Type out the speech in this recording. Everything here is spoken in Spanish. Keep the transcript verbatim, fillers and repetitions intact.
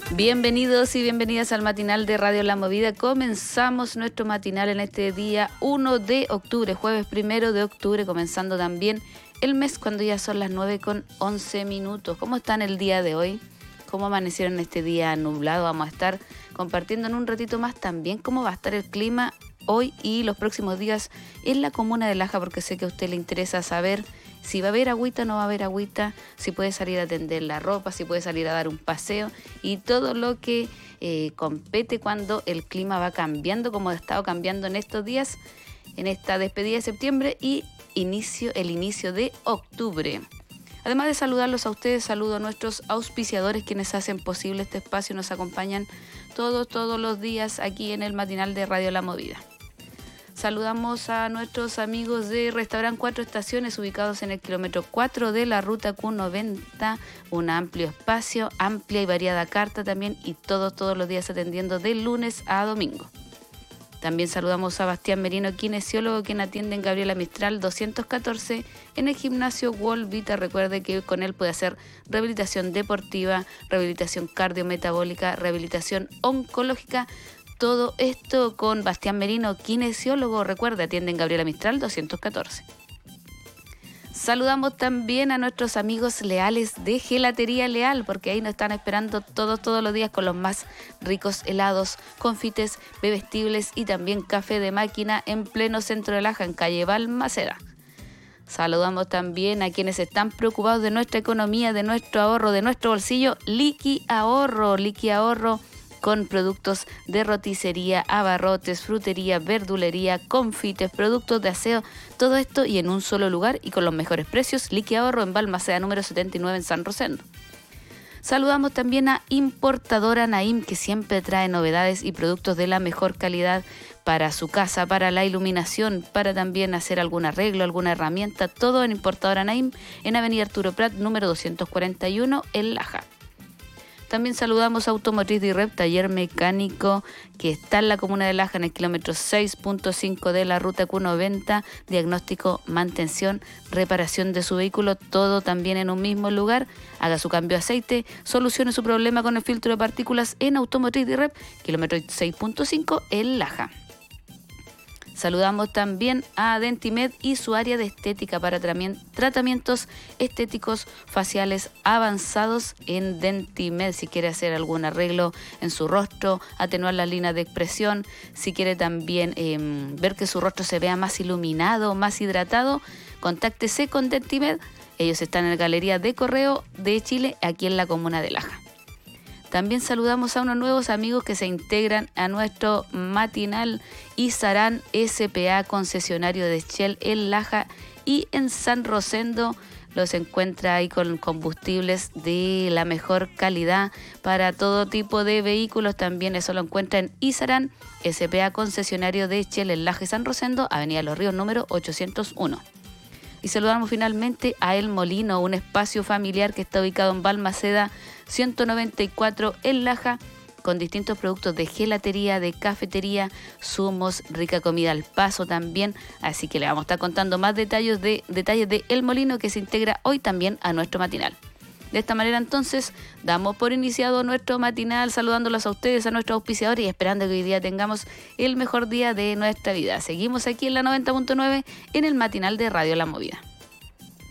Bienvenidos y bienvenidas al matinal de Radio La Movida. Comenzamos nuestro matinal en este día uno de octubre, jueves primero de octubre, comenzando también el mes cuando ya son las nueve con once minutos. ¿Cómo están el día de hoy? ¿Cómo amanecieron este día nublado? Vamos a estar compartiendo en un ratito más también cómo va a estar el clima hoy y los próximos días en la comuna de Laja, porque sé que a usted le interesa saber si va a haber agüita o no va a haber agüita, si puede salir a tender la ropa, si puede salir a dar un paseo y todo lo que eh, compete cuando el clima va cambiando, como ha estado cambiando en estos días, en esta despedida de septiembre y inicio, el inicio de octubre. Además de saludarlos a ustedes, saludo a nuestros auspiciadores quienes hacen posible este espacio y nos acompañan todos, todos los días aquí en el matinal de Radio La Movida. Saludamos a nuestros amigos de Restaurant Cuatro Estaciones, ubicados en el kilómetro cuatro de la ruta Q noventa, un amplio espacio, amplia y variada carta también, y todos, todos los días atendiendo de lunes a domingo. También saludamos a Bastián Merino, kinesiólogo, quien atiende en Gabriela Mistral doscientos catorce en el gimnasio Wall Vita. Recuerde que con él puede hacer rehabilitación deportiva, rehabilitación cardiometabólica, rehabilitación oncológica. Todo esto con Bastián Merino, kinesiólogo. Recuerde, atiende en Gabriela Mistral doscientos catorce. Saludamos también a nuestros amigos leales de Gelatería Leal, porque ahí nos están esperando todos, todos los días con los más ricos helados, confites, bebestibles y también café de máquina en pleno centro de Laja, en calle Balmaceda. Saludamos también a quienes están preocupados de nuestra economía, de nuestro ahorro, de nuestro bolsillo. Liqui Ahorro, Liqui Ahorro, con productos de roticería, abarrotes, frutería, verdulería, confites, productos de aseo, todo esto y en un solo lugar y con los mejores precios. Liqui Ahorro en Balmaceda número setenta y nueve en San Rosendo. Saludamos también a Importadora Naim, que siempre trae novedades y productos de la mejor calidad para su casa, para la iluminación, para también hacer algún arreglo, alguna herramienta, todo en Importadora Naim en Avenida Arturo Prat número doscientos cuarenta y uno en Laja. También saludamos a Automotriz Direct, taller mecánico que está en la comuna de Laja, en el kilómetro seis punto cinco de la ruta Q noventa, diagnóstico, mantención, reparación de su vehículo, todo también en un mismo lugar. Haga su cambio de aceite, solucione su problema con el filtro de partículas en Automotriz Direct, kilómetro seis punto cinco en Laja. Saludamos también a Dentimed y su área de estética para tratamientos estéticos faciales avanzados en Dentimed. Si quiere hacer algún arreglo en su rostro, atenuar las líneas de expresión, si quiere también eh, ver que su rostro se vea más iluminado, más hidratado, contáctese con Dentimed. Ellos están en la Galería de Correo de Chile, aquí en la comuna de Laja. También saludamos a unos nuevos amigos que se integran a nuestro matinal. Isarán S P A, concesionario de Shell en Laja y en San Rosendo. Los encuentra ahí con combustibles de la mejor calidad para todo tipo de vehículos. También eso lo encuentra en Isarán S P A, concesionario de Shell en Laja y San Rosendo, Avenida Los Ríos número ochocientos uno. Y saludamos finalmente a El Molino, un espacio familiar que está ubicado en Balmaceda ciento noventa y cuatro en Laja, con distintos productos de gelatería, de cafetería, zumos, rica comida al paso también. Así que le vamos a estar contando más detalles de, detalles de El Molino, que se integra hoy también a nuestro matinal. De esta manera entonces damos por iniciado nuestro matinal, saludándolos a ustedes, a nuestros auspiciadores y esperando que hoy día tengamos el mejor día de nuestra vida. Seguimos aquí en la noventa punto nueve en el matinal de Radio La Movida.